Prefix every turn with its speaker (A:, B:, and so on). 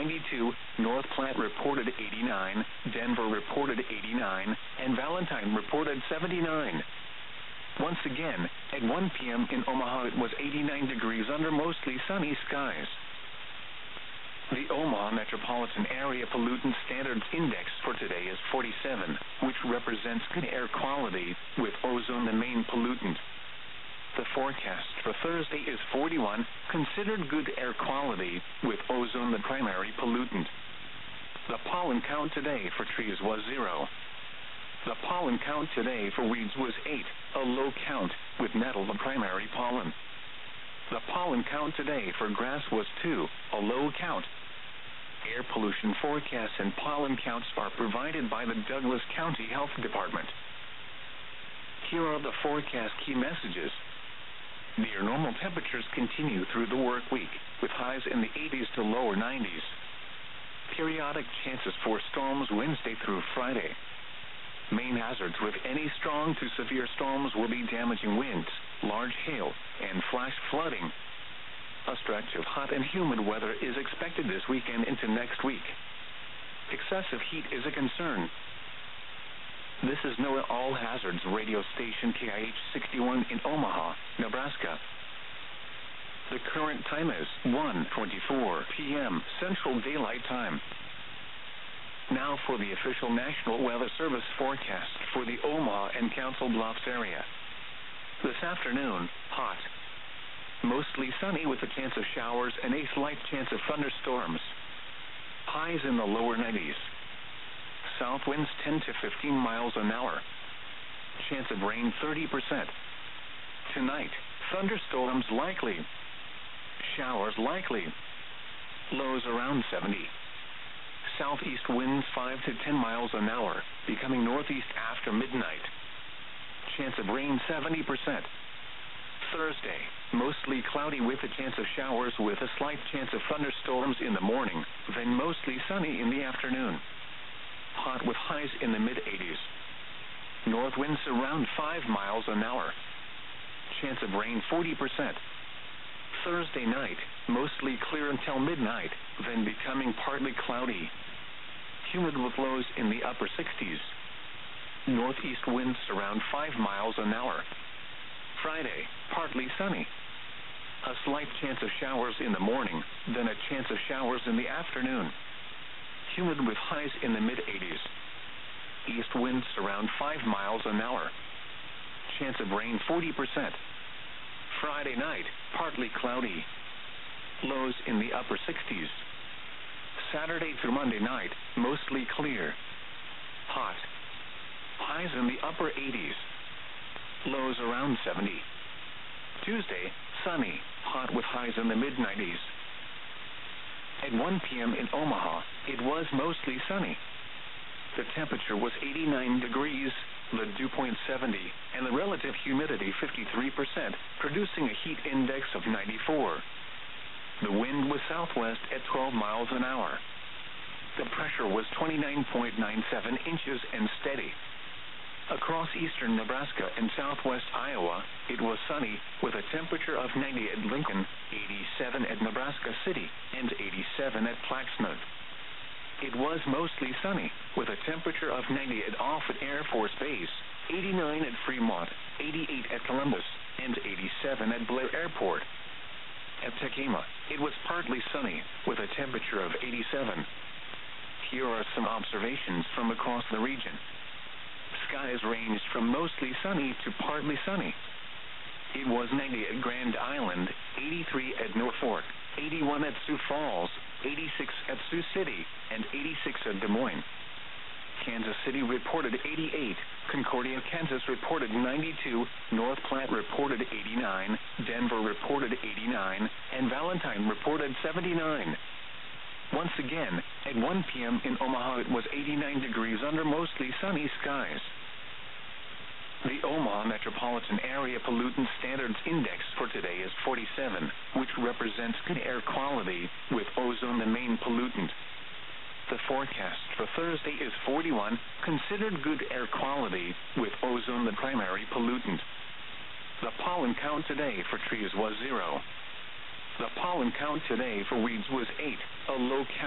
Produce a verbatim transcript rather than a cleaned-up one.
A: ninety-two, North Platte reported eighty-nine, Denver reported eighty-nine, and Valentine reported seventy-nine. Once again, at one p.m. in Omaha it was eighty-nine degrees under mostly sunny skies. The Omaha Metropolitan Area Pollutant Standards Index for today is forty-seven, which represents good air quality, with ozone the main pollutant. The forecast for Thursday is forty-one, considered good air quality, with ozone the primary pollutant. The pollen count today for trees was zero. The pollen count today for weeds was eight, a low count, with nettle the primary pollen. The pollen count today for grass was two, a low count. Air pollution forecasts and pollen counts are provided by the Douglas County Health Department. Here are the forecast key messages. Near normal temperatures continue through the work week, with highs in the eighties to lower nineties. Periodic chances for storms Wednesday through Friday. Main hazards with any strong to severe storms will be damaging winds, large hail, and flash flooding. A stretch of hot and humid weather is expected this weekend into next week. Excessive heat is a concern. This is NOAA All Hazards radio station K I H sixty-one in Omaha, Nebraska. The current time is one twenty-four p.m. Central Daylight Time. Now for the official National Weather Service forecast for the Omaha and Council Bluffs area. This afternoon, hot. Mostly sunny with a chance of showers and a slight chance of thunderstorms. Highs in the lower nineties. South winds ten to fifteen miles an hour. Chance of rain thirty percent. Tonight, thunderstorms likely. Showers likely. Lows around seventy. Southeast winds five to ten miles an hour, becoming northeast after midnight. Chance of rain seventy percent. Thursday, mostly cloudy with a chance of showers with a slight chance of thunderstorms in the morning, then mostly sunny in the afternoon. Hot with highs in the mid-eighties. North winds around five miles an hour. Chance of rain forty percent. Thursday night, mostly clear until midnight, then becoming partly cloudy. Humid with lows in the upper sixties. Northeast winds around five miles an hour. Friday, partly sunny. A slight chance of showers in the morning, then a chance of showers in the afternoon. Humid with highs in the mid-eighties. East winds around five miles an hour. Chance of rain forty percent. Friday night, partly cloudy. Lows in the upper sixties. Saturday through Monday night, mostly clear. Hot. Highs in the upper eighties. Lows around seventy. Tuesday, sunny, hot with highs in the mid-nineties. At one p.m. in Omaha, it was mostly sunny. The temperature was eighty-nine degrees, the dew point seventy, and the relative humidity fifty-three percent, producing a heat index of ninety-four. The wind was southwest at twelve miles an hour. The pressure was twenty-nine point nine seven inches and steady. Across eastern Nebraska and southwest Iowa, it was sunny, with a temperature of ninety at Lincoln, eighty-seven at Nebraska City, and eighty-seven at Plaxmouth. It was mostly sunny, with a temperature of ninety at Offutt Air Force Base, eighty-nine at Fremont, eighty-eight at Columbus, and eighty-seven at Blair Airport. At Tekema, it was partly sunny, with a temperature of eighty-seven. Here are some observations from across the region. Skies ranged from mostly sunny to partly sunny. It was ninety at Grand Island, eighty-three at Norfolk, eighty-one at Sioux Falls, eighty-six at Sioux City, and eighty-six at Des Moines. Kansas City reported eighty-eight, Concordia, Kansas reported ninety-two, North Platte reported eighty-nine, Denver reported eighty-nine, and Valentine reported seventy-nine. Once again, at one p.m. in Omaha it was eighty-nine degrees under mostly sunny skies. The Omaha Metropolitan Area Pollutant Standards Index for today is forty-seven, which represents good air quality, with ozone the main pollutant. The forecast for Thursday is forty-one, considered good air quality, with ozone the primary pollutant. The pollen count today for trees was zero. The pollen count today for weeds was eight, a low count.